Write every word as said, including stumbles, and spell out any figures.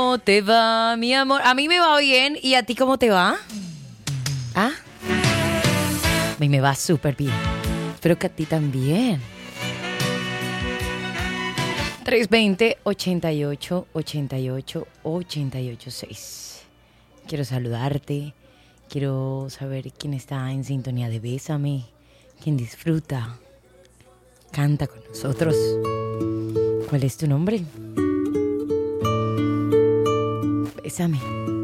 ¿Cómo te va, mi amor? A mí me va bien. ¿Y a ti cómo te va? ¿Ah? A mí me va súper bien. Espero que a ti también. tres dos cero, ochenta y ocho, ochenta y ocho, ochenta y ocho seis. Quiero saludarte. Quiero saber quién está en sintonía de Bésame. Quién disfruta. Canta con nosotros. ¿Cuál es tu nombre? Bésame.